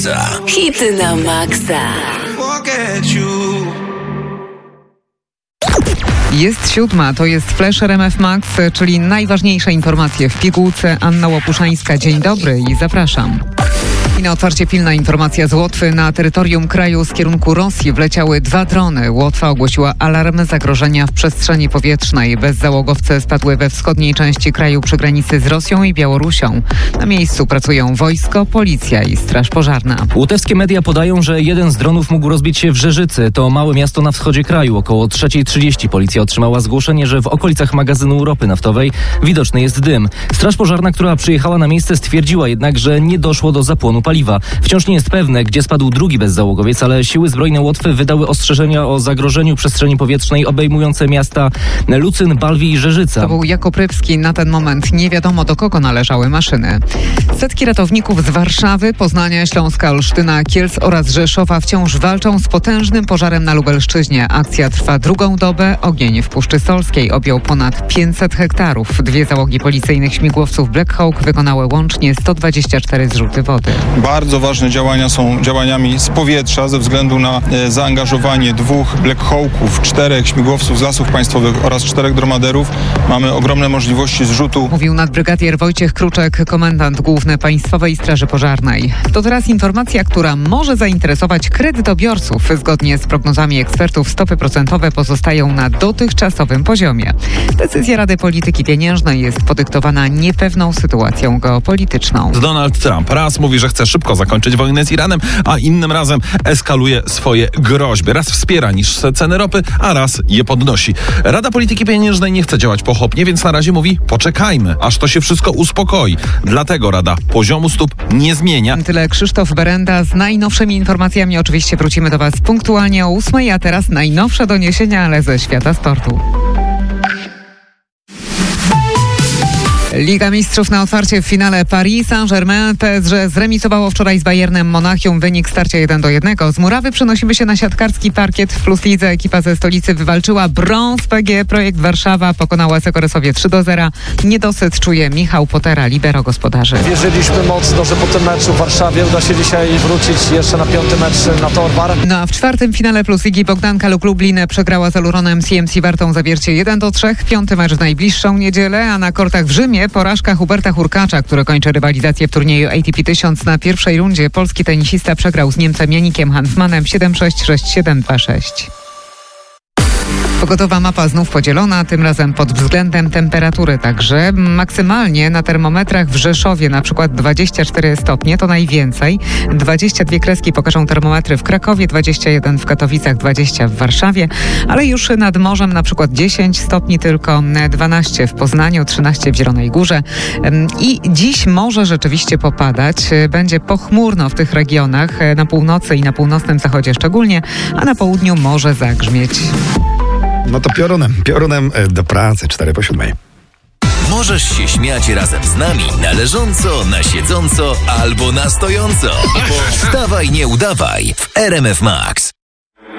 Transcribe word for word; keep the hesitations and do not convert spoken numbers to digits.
Hity na maksa. Jest siódma, to jest Flash R M F Max, czyli najważniejsze informacje w pigułce. Anna Łopuszańska, dzień dobry i zapraszam. I na otwarcie pilna informacja z Łotwy. Na terytorium kraju z kierunku Rosji wleciały dwa drony. Łotwa ogłosiła alarm zagrożenia w przestrzeni powietrznej. Bezzałogowce spadły we wschodniej części kraju przy granicy z Rosją i Białorusią. Na miejscu pracują wojsko, policja i straż pożarna. Łotewskie media podają, że jeden z dronów mógł rozbić się w Rzeżycy. To małe miasto na wschodzie kraju. Około trzeciej trzydzieści policja otrzymała zgłoszenie, że w okolicach magazynu ropy naftowej widoczny jest dym. Straż pożarna, która przyjechała na miejsce, stwierdziła jednak, że nie doszło do zapłonu paliwa. Wciąż nie jest pewne, gdzie spadł drugi bezzałogowiec, ale siły zbrojne Łotwy wydały ostrzeżenia o zagrożeniu przestrzeni powietrznej obejmujące miasta Lucyn, Balwi i Rzeżyca. To był Jakub Rybski. Na ten moment nie wiadomo, do kogo należały maszyny. Setki ratowników z Warszawy, Poznania, Śląska, Olsztyna, Kielc oraz Rzeszowa wciąż walczą z potężnym pożarem na Lubelszczyźnie. Akcja trwa drugą dobę. Ogień w Puszczy Solskiej objął ponad pięćset hektarów. Dwie załogi policyjnych śmigłowców Black Hawk wykonały łącznie sto dwadzieścia cztery zrzuty wody. Bardzo ważne działania są działaniami z powietrza ze względu na e, zaangażowanie dwóch Black Hawków, czterech śmigłowców z Lasów Państwowych oraz czterech dromaderów. Mamy ogromne możliwości zrzutu. Mówił nadbrygadier Wojciech Kruczek, komendant główny Państwowej Straży Pożarnej. To teraz informacja, która może zainteresować kredytobiorców. Zgodnie z prognozami ekspertów stopy procentowe pozostają na dotychczasowym poziomie. Decyzja Rady Polityki Pieniężnej jest podyktowana niepewną sytuacją geopolityczną. Donald Trump raz mówi, że chce szybko zakończyć wojnę z Iranem, a innym razem eskaluje swoje groźby. Raz wspiera niższe ceny ropy, a raz je podnosi. Rada Polityki Pieniężnej nie chce działać pochopnie, więc na razie mówi: poczekajmy, aż to się wszystko uspokoi. Dlatego Rada poziomu stóp nie zmienia. Tyle Krzysztof Berenda z najnowszymi informacjami. Oczywiście wrócimy do Was punktualnie o ósmej, a teraz najnowsze doniesienia, ale ze świata sportu. Liga Mistrzów na otwarcie w finale. Paris Saint-Germain P S G zremisowało wczoraj z Bayernem Monachium. Wynik starcia jeden do jednego. Z murawy przenosimy się na siatkarski parkiet. W Plus Lidze ekipa ze stolicy wywalczyła brąz. P G E Projekt Warszawa pokonała Sekoresowie trzy do zera. Niedosyt czuje Michał Potera, libero gospodarzy. Wierzyliśmy mocno, że po tym meczu w Warszawie uda się dzisiaj wrócić jeszcze na piąty mecz na Torwar. No a w czwartym finale Plus Ligi Bogdanka lub Lublin przegrała z Aluronem C M C Wartą Zawiercie jeden do trzech. Piąty mecz w najbliższą niedzielę, a na kortach w Rzymie porażka Huberta Hurkacza, który kończy rywalizację w turnieju A T P tysiąc. Na pierwszej rundzie polski tenisista przegrał z Niemcem Janikiem Hanfmanem siedem sześć, sześć siedem, dwa sześć. Pogodowa mapa znów podzielona, tym razem pod względem temperatury także. Maksymalnie na termometrach w Rzeszowie na przykład dwadzieścia cztery stopnie, to najwięcej. dwadzieścia dwie kreski pokażą termometry w Krakowie, dwadzieścia jeden w Katowicach, dwadzieścia w Warszawie, ale już nad morzem na przykład dziesięć stopni tylko, dwanaście w Poznaniu, trzynaście w Zielonej Górze. I dziś może rzeczywiście popadać. Będzie pochmurno w tych regionach, na północy i na północnym zachodzie szczególnie, a na południu może zagrzmieć. No to piorunem, piorunem do pracy, cztery po siódmej. Możesz się śmiać razem z nami na leżąco, na siedząco albo na stojąco. Wstawaj, nie udawaj w R M F Max.